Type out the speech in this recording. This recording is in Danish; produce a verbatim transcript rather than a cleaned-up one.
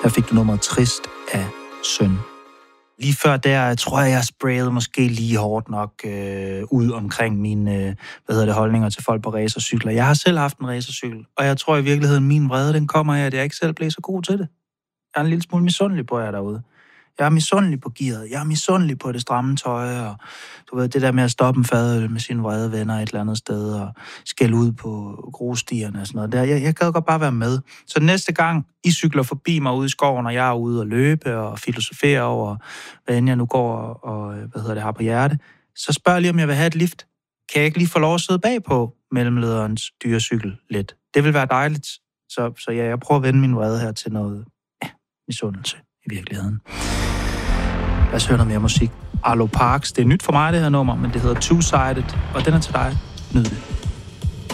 Her fik du nummeret Trist af Søn. Lige før der, jeg tror jeg, jeg sprayede måske lige hårdt nok øh, ud omkring mine øh, hvad hedder det, holdninger til folk på racercykler. Jeg har selv haft en racercykel, og jeg tror i virkeligheden, min vrede, den kommer af, at jeg ikke selv blev så god til det. Jeg er en lille smule misundelig på jer derude. Jeg er misundelig på gearet. Jeg er misundelig på det stramme tøj, og du ved, det der med at stoppe en fadøl med sine vrede venner et eller andet sted, og skælde ud på grusstierne og sådan noget. Der, jeg, jeg gad godt bare være med. Så næste gang I cykler forbi mig ude i skoven, og jeg er ude og løbe og filosofere over, hvad end jeg nu går og, hvad hedder det, har på hjerte, så spørg lige, om jeg vil have et lift. Kan jeg ikke lige få lov at sidde bagpå mellemlederens dyrecykel lidt? Det vil være dejligt. Så, så ja, jeg prøver at vende min vrede her til noget ja, misundelse i virkeligheden. Lad os høre noget mere musik. Arlo Parks. Det er nyt for mig, det her nummer, men det hedder Two-Sided, og den er til dig. Nyd det.